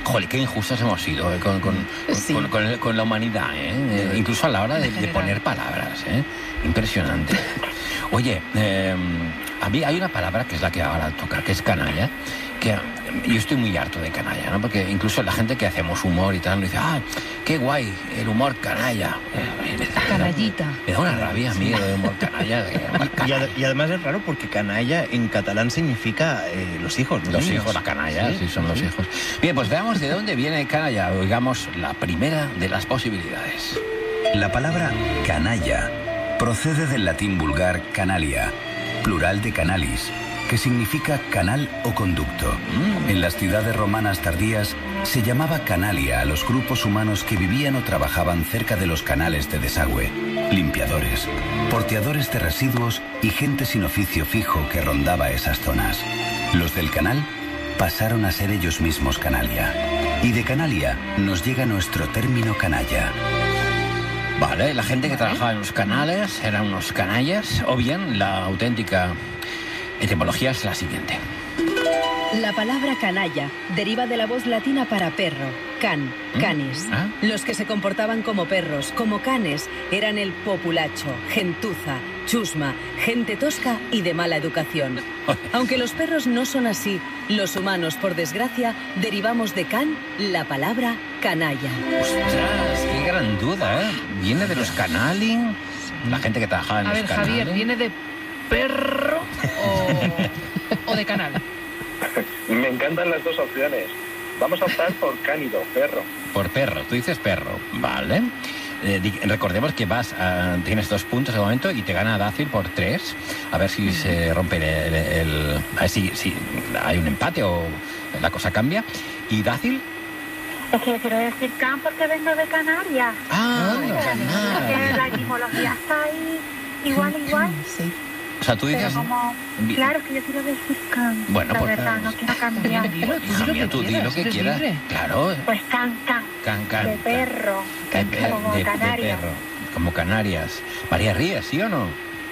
Joder, qué injustos hemos sido con la humanidad, ¿eh? Incluso a la hora de poner palabras, ¿eh? Impresionante. Oye, a mí hay una palabra que es la que ahora toca, que es canalla, que yo estoy muy harto de canalla, ¿no? Porque incluso la gente que hacemos humor y tal, nos dice, qué guay, el humor canalla. Canallita. Me da una rabia a mí el humor canalla. Y además es raro porque canalla en catalán significa los hijos. Los hijos, la canalla, sí son los hijos. Bien, pues veamos de dónde viene canalla. Oigamos la primera de las posibilidades. La palabra canalla procede del latín vulgar canalia, plural de canalis, que significa canal o conducto. En las ciudades romanas tardías se llamaba canalia a los grupos humanos que vivían o trabajaban cerca de los canales de desagüe, limpiadores, porteadores de residuos y gente sin oficio fijo que rondaba esas zonas. Los del canal pasaron a ser ellos mismos canalia. Y de canalia nos llega nuestro término canalla. Vale, la gente que trabajaba en los canales eran unos canallas, o bien la auténtica etimología es la siguiente. La palabra canalla deriva de la voz latina para perro, can, canis. Los que se comportaban como perros, como canes, eran el populacho, gentuza, chusma, gente tosca y de mala educación. Aunque los perros no son así, los humanos, por desgracia, derivamos de can la palabra canalla. ¡Ostras! ¡Qué gran duda, eh! ¿Viene de los canalin? La gente que trabajaba en los canales. A ver, Javier, ¿viene de perro o de canal? Me encantan las dos opciones. Vamos a optar por cánido, perro. Por perro, tú dices perro, vale. Recordemos que tienes 2 puntos de momento y te gana Dácil por 3. A ver si se rompe a ver si hay un empate o la cosa cambia. ¿Y Dácil? Es que yo quiero decir can porque vengo de Canarias. Canarias. Porque la etimología está ahí igual. Sí. O sea, tú dices... Claro, que yo quiero decir can. Bueno, la pues... verdad, no quiero cambiar. Tú di lo que quieras. Claro. Pues can. Can. De perro. Como Canarias. De perro. Como Canarias. María Ríos, ¿sí o no?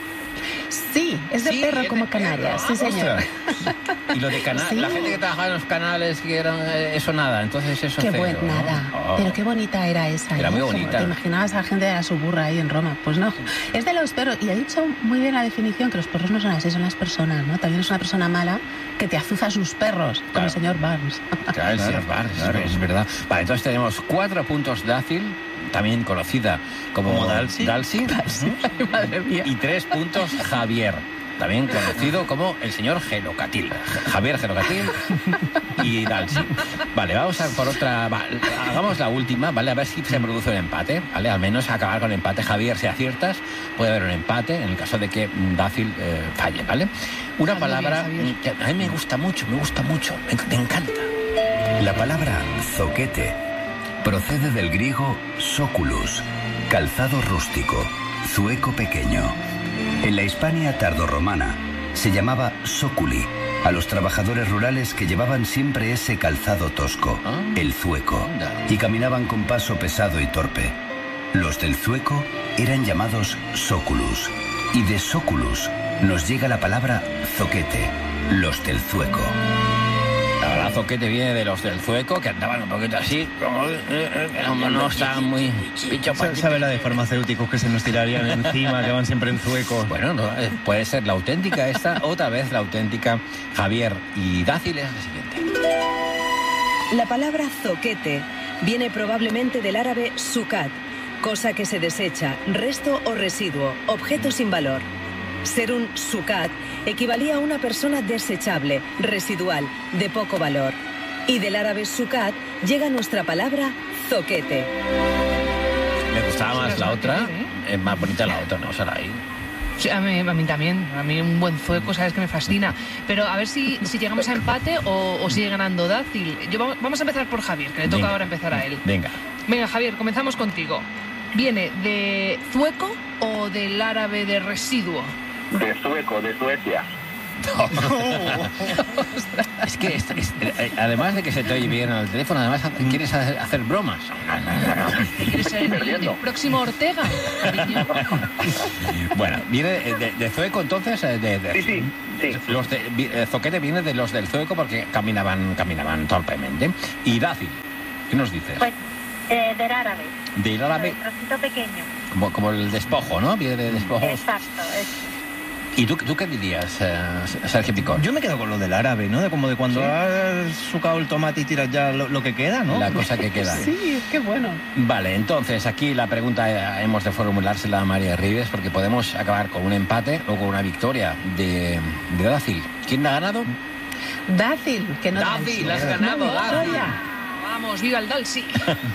Sí, es de perro como Canarias, sí señor. Y lo de canal, sí. La gente que trabajaba en los canales, que eran eso nada, entonces eso qué cero, nada, ¿no? pero qué bonita era esa. Era muy bonita. ¿Te imaginabas a la gente de la suburra ahí en Roma? Pues no, es de los perros, y ha dicho muy bien la definición, que los perros no son así, son las personas, ¿no? También es una persona mala que te azuza a sus perros, como el señor Barnes. Claro, el señor Barnes, claro. Es verdad. Vale, entonces tenemos 4 puntos Dácil, también conocida como Dalsi. Ay, madre mía. Y 3 puntos Javier, también conocido como el señor Gelocatil. Javier Gelocatil y Dalsi. Vale, vamos a por otra. Hagamos la última, ¿vale? A ver si se produce un empate, ¿vale? Al menos acabar con empate. Javier, si aciertas, puede haber un empate en el caso de que Dácil falle, ¿vale? Una palabra que a mí me gusta mucho, me encanta. La palabra zoquete procede del griego soculus, calzado rústico, zueco pequeño. En la Hispania tardorromana se llamaba soculi a los trabajadores rurales que llevaban siempre ese calzado tosco, el zueco, y caminaban con paso pesado y torpe. Los del zueco eran llamados soculus, y de soculus nos llega la palabra zoquete, los del zueco. La zoquete viene de los del zueco, que andaban un poquito así, como no estaban muy picho. ¿Sabe la de farmacéuticos que se nos tirarían encima, que van siempre en zueco? Bueno, no, puede ser la auténtica esta, otra vez la auténtica. Javier y Dácil es la siguiente. La palabra zoquete viene probablemente del árabe sucat, cosa que se desecha, resto o residuo, objeto sin valor. Ser un sucat equivalía a una persona desechable, residual, de poco valor. Y del árabe sucat llega nuestra palabra zoquete. Me gustaba más la otra, es más bonita la otra, ¿no? Sarai. Sí, a mí también. A mí un buen zueco, sabes que me fascina. Pero a ver si llegamos a empate o sigue ganando Dácil. Vamos a empezar por Javier, que le toca ahora empezar a él. Venga, Javier, comenzamos contigo. ¿Viene de zueco o del árabe de residuo? De sueco, de Suecia. Es que además de que se te oye bien al teléfono, además quieres hacer bromas. ¿Quieres ser el próximo Ortega, cariño? Bueno, viene de zueco entonces. Sí. Zoquete viene de los del zueco porque caminaban torpemente. Y Dácil. ¿Qué nos dices? Pues del árabe. Del árabe, El trocito pequeño. como el despojo, ¿no? Viene de despojos. Exacto. ¿Y tú qué dirías, Sergio Picón? Yo me quedo con lo del árabe, ¿no? De cuando ¿Sí? has sucado el tomate y tiras ya lo que queda, ¿no? La cosa que queda. Sí, qué bueno. Vale, entonces aquí la pregunta hemos de formulársela a María Ribes porque podemos acabar con un empate o con una victoria de Dácil. ¿Quién ha ganado? Dácil, que no Dácil, has ganado, Dácil. Vamos, viva el Dalsi.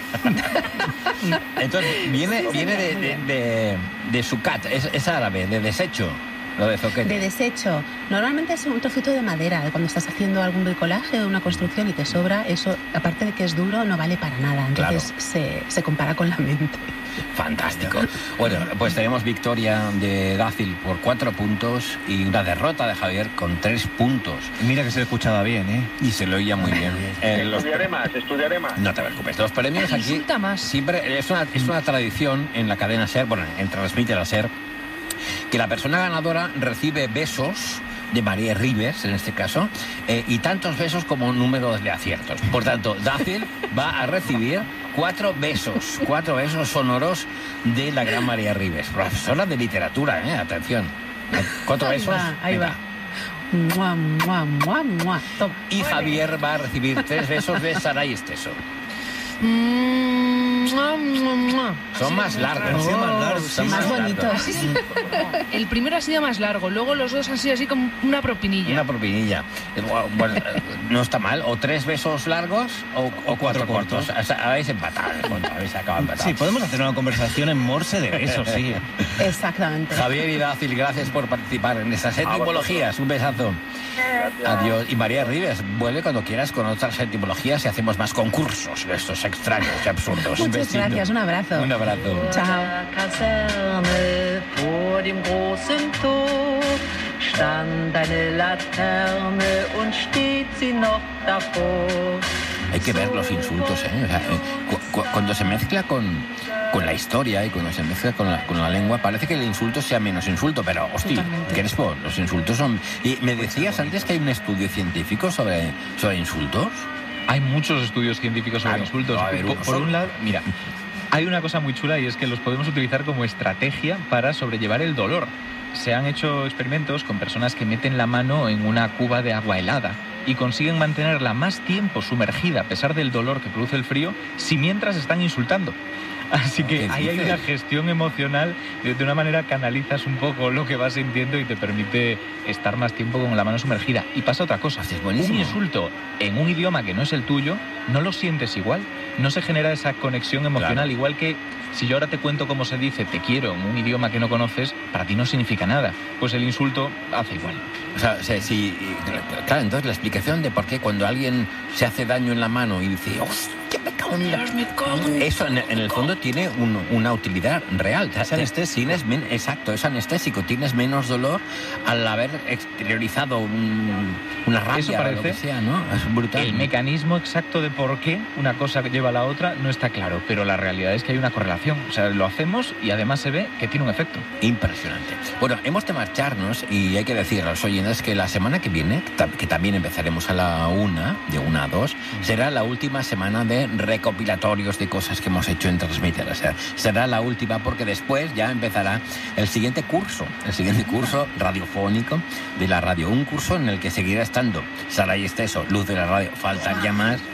Entonces, viene de sucat, es árabe, de desecho, lo de zoquete. De desecho. Normalmente es un trocito de madera, de cuando estás haciendo algún bricolaje o una construcción y te sobra, eso, aparte de que es duro, no vale para nada. Entonces se compara con la mente. Fantástico. Bueno, pues tenemos victoria de Dácil por 4 puntos y una derrota de Javier con 3 puntos. Mira que se escuchaba bien, ¿eh? Y se lo oía muy bien. Estudiaré más. No te preocupes. Los premios aquí Insulta más. siempre es una tradición en la cadena SER, bueno, en Transmite la SER, que la persona ganadora recibe besos de María Ribes, en este caso, y tantos besos como número de aciertos. Por tanto, Dácil va a recibir 4 besos sonoros de la gran María Ribes, profesora de literatura, atención. 4 besos. Ahí venga. va. Mua, mua, mua, mua. Toma. Y Javier va a recibir 3 besos de Saray Esteso. Son más largos. Sí, más largos, Son Más largos. bonitos. El primero ha sido más largo, luego los dos han sido así como una propinilla. Una propinilla. Bueno, no está mal. O 3 besos largos o 4 cortos. O sea, habéis empatado. Habéis acabado empatados. Sí, podemos hacer una conversación en morse de besos, sí. Exactamente. Javier y Dácil, gracias por participar en estas etimologías. Un besazo. Adiós. Y María Ribes, vuelve cuando quieras con otras etimologías y hacemos más concursos de estos extraños y absurdos. Un Muchas besito. gracias, un abrazo. Un abrazo. Chao. Kaserne vor dem großen Tor stand eine Laterne und steht sie noch davor. Hay que ver los insultos, ¿eh? O sea, cuando se mezcla con la historia y cuando se mezcla con la lengua, parece que el insulto sea menos insulto, pero, hostia, Totalmente. ¿qué eres por? Los insultos son... Y me decías antes que hay un estudio científico sobre insultos. Hay muchos estudios científicos sobre Claro, insultos. va a haber uno Por solo. un lado, mira, hay una cosa muy chula y es que los podemos utilizar como estrategia para sobrellevar el dolor. Se han hecho experimentos con personas que meten la mano en una cuba de agua helada y consiguen mantenerla más tiempo sumergida a pesar del dolor que produce el frío si mientras están insultando. Así que ¿Qué ahí hay dices? una gestión emocional, de una manera canalizas un poco lo que vas sintiendo y te permite estar más tiempo con la mano sumergida. Y pasa otra cosa, Es buenísimo. un insulto en un idioma que no es el tuyo, no lo sientes igual, no se genera esa conexión emocional, Claro. igual que si yo ahora te cuento cómo se dice te quiero en un idioma que no conoces, para ti no significa nada, pues el insulto hace igual. O sea, claro, entonces la explicación de por qué cuando alguien se hace daño en la mano y dice, ¡hostia, me cago en la... Eso en el fondo tiene una utilidad real. Es anestésico. Exacto, es anestésico. Tienes menos dolor al haber exteriorizado una rabia Eso o lo parece. que sea, ¿no? Es brutal. El mecanismo exacto de por qué una cosa lleva a la otra no está claro, pero la realidad es que hay una correlación. O sea, lo hacemos y además se ve que tiene un efecto. Impresionante. Bueno, hemos de marcharnos y hay que decir a los oyentes que la semana que viene, que también empezaremos a la 1, de 1 a 2, será la última semana de recopilatorios de cosas que hemos hecho en Transmitter. O sea, será la última porque después ya empezará el siguiente curso radiofónico de la radio. Un curso en el que seguirá estando Saray Esteso, luz de la radio. Faltaría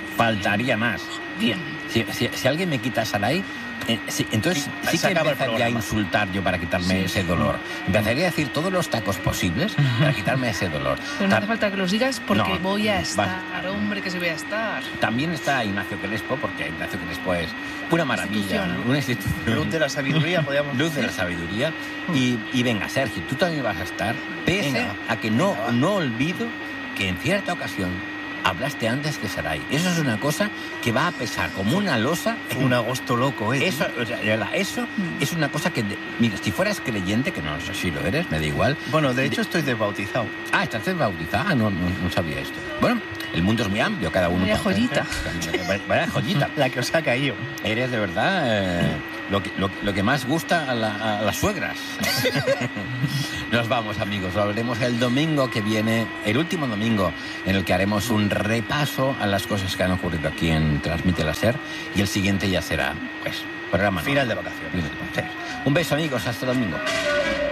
más. Bien. Si alguien me quita a Saray, sí, entonces sí se que acaba el empezaría a programa. insultar yo para quitarme ese dolor. Empezaría a decir todos los tacos posibles para quitarme ese dolor. Pero no hace falta que los digas porque No, voy a estar. va. Hombre, que se voy a estar. También está Ignacio Crespo, porque Ignacio Crespo es una maravilla, Institución. una institución. Luz de la sabiduría, podríamos Luz de la decir. sabiduría. Y venga, Sergio, tú también vas a estar, pese Venga. a que no olvido que en cierta ocasión hablaste antes que Saray. Eso es una cosa que va a pesar como una losa. Fue un agosto loco, ¿eh? Eso, o sea, de verdad, eso es una cosa que... Mira, si fueras creyente, que no sé si lo eres, me da igual. Bueno, de hecho estoy desbautizado. Ah, estás desbautizada. No sabía esto. Bueno, el mundo es muy amplio, cada uno... Vaya joyita. Vaya joyita. La que os ha caído. Eres de verdad lo que más gusta a las suegras. Nos vamos, amigos. Lo hablaremos el domingo que viene, el último domingo, en el que haremos un repaso a las cosas que han ocurrido aquí en Transmite la SER. Y el siguiente ya será, pues, programa final de vacaciones. Un beso, amigos. Hasta el domingo.